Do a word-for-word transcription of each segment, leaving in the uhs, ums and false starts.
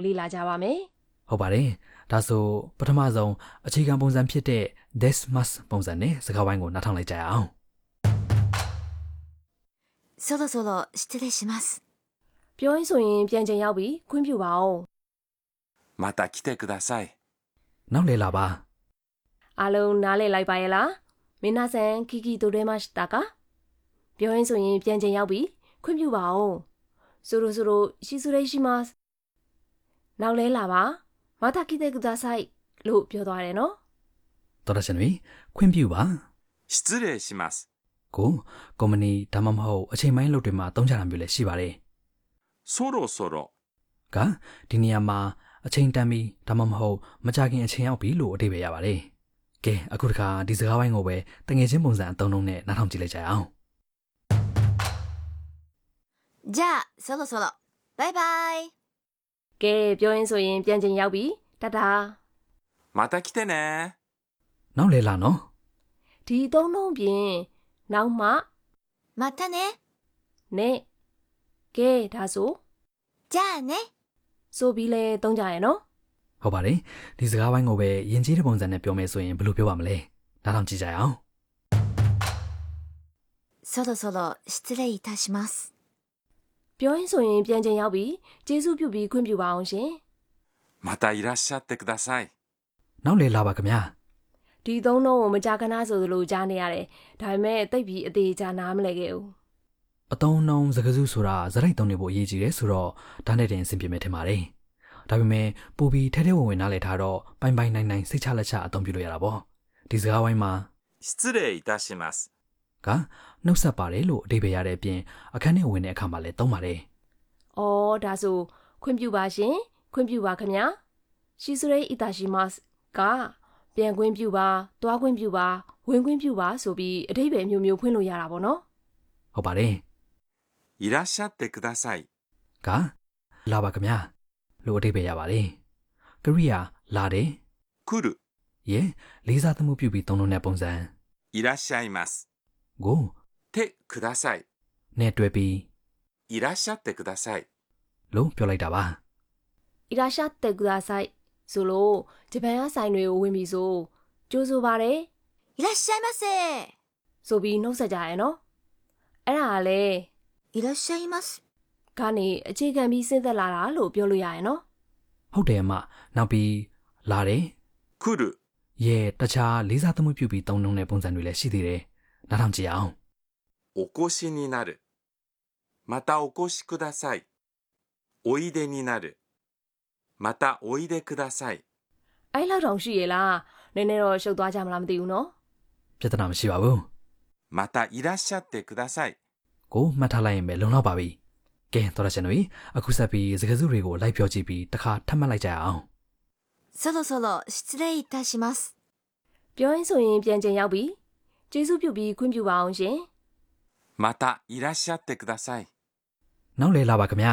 လေ့လာကြပါမယ်ဟုတ်ပါတယ်ဒါဆိုပထမဆုံးအခြေခံပုံစံဖြစ်တဲ့ this must ပုံစံနဲ့စကားဝိုင်းကိုနားထောင်လိုက်ကြရအောင်そろそろ失礼しますပြောရင်းဆိုရင်ပြန်ချိန်ရောက်ပြီခွင့်ပြုပါအောင်また来てくださいနောက်လေလာပါအားလုံးနားလည်လိုက်ပါရဲ့လားမင်းနာဆန်ခီခီတိုရဲမရှတာကပြောရင်းဆိုရင်ပြန်ချိန်ရောက်ပြီခွင့်ပြုပါအောင်ဆိုလိုဆိုလိုရှိစုရေးရှိမတ်နောက်လဲလာပါမတာခိတဲ့ကူဒါဆိုင်လို့ပြောသွားတယ်နော်တော်ရရှင်တွေခွင့်ပြုပါ失礼しますကိုကုမ္ပဏီဒါမှမဟုတ်အချိန်ပိုင်းလုပ်တွေမှာတုံးကြတာမျိုးလည်းရှိပါတယ်そろそろကဒီနေရာမှာအချိန်တန်ပြီးဒါမှမဟုတ်မကြခင်အချိန်ရောက်ပြီလို့အဓိပ္ပာယ်ရပါတယ်ကဲအခုတခါဒီစကားဝိုင်းကိုပဲတငယ်ချင်းပုံစံအသုံးလုံးနဲ့နားထောင်ကြည့်လိုက်ကြအောင်じゃあそろそろバイバイကဲပြောရင်းဆိုရင်ပြန်ချိန်ရောက်ပြီတတာまた来てねနောက်လေလာနော်ဒီသုံးလုံးပြင်နောက်မှまたねနဲ့ကဲဒါဆိုじゃあねဆိုပြီးလဲသုံးကြရနော်ဟုတ်ပါတယ်ဒီစကားဝိုင်းကိုပဲယဉ်ကျေးတဲ့ပုံစံနဲ့ပြောမယ်ဆိုရင်ဘယ်လိုပြောပါမလဲနားထောင်ကြည့်ကြအောင်そろそろ失礼いたしますပြောရင်းဆိုရင်ပြန်ချိန်ရောက်ပြီကျေးဇူးပြုပြီးခွင့်ပြုပါအောင်ရှင်またいらっしゃってくださいနောက်လေလာပါခင်ဗျာဒီသုံးလုံးကိုမကြာခဏဆိုသလိုကြားနေရတယ်ဒါပေမဲ့တိတ်ပြီးအသေးချာနားမလဲခဲ့ဘူးအတုံးနှုံးစကားစုဆိုတာဇရိုက်တုံးနေဖို့အရေးကြီးတယ်ဆိုတော့ဒါနဲ့တင်အဆင်ပြေမယ်ထင်ပါတယ်ဒါပေမဲ့ပူပြီးထဲထဲဝင်ဝင်နားလည်ထားတော့ပိုင်ပိုင်နိုင်နိုင်စိတ်ချလက်ချအသုံးပြုလို့ရတာပေါ့ဒီစကားဝိုင်းမှာ失礼いたしますကနှုတ်ဆက်ပါတယ်လို့အဓိပ္ပာယ်ရတဲ့အပြင်အခန်းထဲဝင်တဲ့အခါမှာလည်းသုံးပါတယ်။အော်ဒါဆိုခွင့်ပြုပါရှင်ခွင့်ပြုပါခင်ဗျာရှိစရိအီတာရှိမတ်ကပြန်ခွင့်ပြုပါတွားခွင့်ပြုပါဝင်ခွင့်ပြုပါဆိုပြီးအဓိပ္ပာယ်မျိုးမျိုးဖွင့်လို့ရတာပေါ့နော်။ဟုတ်ပါတယ်။いらっしゃってくださいကလာပါခင်ဗျာလို့အဓိပ္ပာယ်ရပါတယ်။ကရိယာလာတယ်来るရဲ့လေးစားသမှုပြုပြီးသုံးလို့တဲ့ပုံစံいらっしゃいますကိုてくださいနဲ့တွဲပြီးいらっしゃってくださいလို့ပြောလိုက်တာပါいらっしゃってくださいဆိုလို့ဂျပန်အဆိုင်တွေကိုဝင်ပြီးဆိုကြိုးဆိုပါတယ်いらっしゃいませဆိုပြီးနှုတ်ဆက်ကြရနော်အဲ့ဒါကလေいらっしゃいますကနေအခြေခံပြီးစဉ်းသက်လာတာလို့ပြောလို့ရရနော်ဟုတ်တယ်အမနောက်ပြီးလာတယ်来るရဲ့တခြားလေးစားသမှုပြုပြီးသုံးနှုံတဲ့ပုံစံတွေလည်းရှိသေးတယ်နားထောင်ကြည့်အောင်お越しになるまたお越しくださいおいでになるまたおいでくださいအဲ့လောက်တောင်ရှိရလားနည်းနည်းတော့ရှုပ်သွားကြမလားမသိဘူးနော်ပြဿနာမရှိပါဘူးまたいらっしゃってくださいကိုမှတ်ထားလိုက်ရင်ပဲလုံလောက်ပါပြီကဲတော်ရရှင်တို့အခုဆက်ပြီးစကားစုတွေကိုလိုက်ပြောကြည့်ပြီးတစ်ခါထပ်မှတ်လိုက်ကြရအောင်そろそろ失礼いたしますပြောရင်ဆိုရင်ပြန်ချိန်ရောက်ပြီကျေးဇူးပြုပြီးခွင့်ပြုပါအောင်ရှင်またいらっしゃってくださいနောက်လေလာပါခင်ဗျာ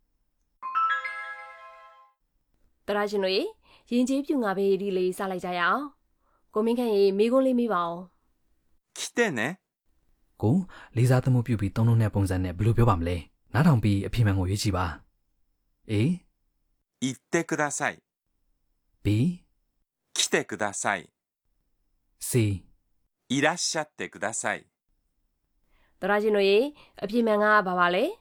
တရာရှင်တို့ရင်ကျေးပြုငါပဲဒီလေးစလိုက်ကြရအောင်ကိုမင်းခန့်ရေမိကုန်းလေးမိပါအောင်来てねကိုလေးစားသမှုပြုပြီးသုံးလုံးတဲ့ပုံစံနဲ့ဘယ်လိုပြောပါမလဲနားထောင်ပြီးအပြည့်မှန်ကိုရွေးကြည့်ပါ A 言ってください B 来てください C いらっしゃってくださいတရာရှင်တို့ရေအပြည့်မှန်ကဘာပါလဲ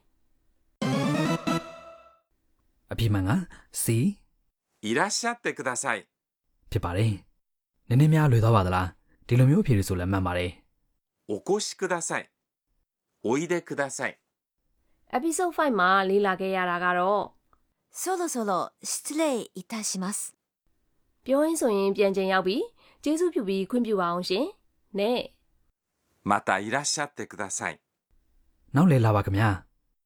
အပြည့်မှန်က C いらっしゃってくださいဖြစ်ပါတယ်နည်းနည်းများလွယ်သွားပါသလားဒီလိုမျိုးအဖြေတွေဆိုလည်းမှန်ပါတယ်お越しくださいおいでください episode 5မှာလေ့လာခဲ့ရတာကတော့そろそろ失礼いたしますပြောရင်ဆိုရင်ပြန်ချိန်ရောက်ပြီကျေးဇူးပြုပြီးခွင့်ပြုပါအောင်ရှင်နဲ့またいらっしゃってくださいနောက်လေလာပါခင်ဗျာ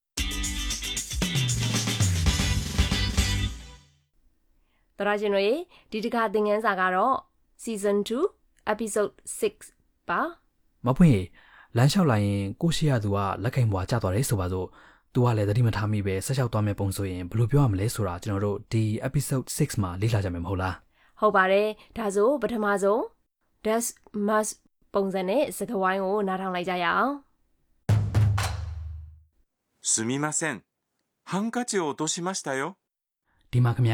တရာရှင်တို့ဒီတစ်ခါသင်ခန်းစာကတော့ season two episode six ပါမဖွင့်ရလမ်းလျှောက်လာရင်ကိုရှိရသူကလက်ခိုင်ဘွားကျသွားတယ်ဆိုပါစို့သူကလည်းသတိမထားမိပဲဆက်လျှောက်သွားမဲ့ပုံဆိုရင်ဘယ်လိုပြောရမလဲဆိုတာကျွန်တော်တို့ဒီ episode six မှာလေ့လာကြမယ်မဟုတ်လားဟုတ်ပါတယ်ဒါဆိုပထမဆုံး does must ပုံစံနဲ့စကားဝိုင်းကိုနားထောင်လိုက်ကြရအောင်すみませんハンカチを落としましたよဒီမှာခင်ဗျာ